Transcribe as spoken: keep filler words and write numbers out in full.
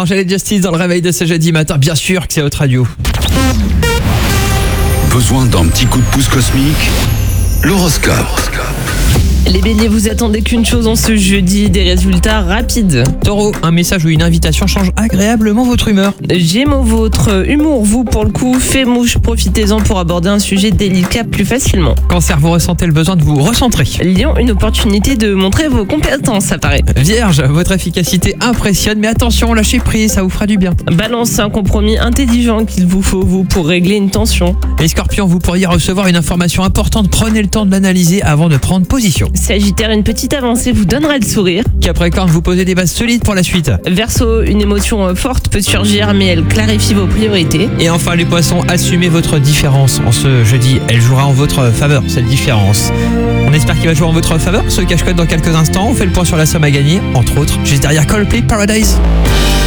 Angèle et Justice dans le réveil de ce jeudi matin. Bien sûr que c'est votre radio. Besoin d'un petit coup de pouce cosmique? L'horoscope. Les béliers, vous attendez qu'une chose en ce jeudi, des résultats rapides. Taureau, un message ou une invitation change agréablement votre humeur. Gémeaux, votre humour, vous pour le coup, fait mouche, profitez-en pour aborder un sujet délicat plus facilement. Cancer, vous ressentez le besoin de vous recentrer. Lion, une opportunité de montrer vos compétences, apparaît. Vierge, votre efficacité impressionne, mais attention, lâchez prise, ça vous fera du bien. Balance, un compromis intelligent qu'il vous faut, vous, pour régler une tension. Les scorpions, vous pourriez recevoir une information importante, prenez le temps de l'analyser avant de prendre position. Sagittaire, une petite avancée vous donnera le sourire. Capricorne, vous posez des bases solides pour la suite. Verseau, une émotion forte peut surgir, mais elle clarifie vos priorités. Et enfin les poissons, assumez votre différence. En ce jeudi, elle jouera en votre faveur, cette différence. On espère qu'il va jouer en votre faveur, ce cache-code dans quelques instants. On fait le point sur la somme à gagner, entre autres, juste derrière Coldplay Paradise.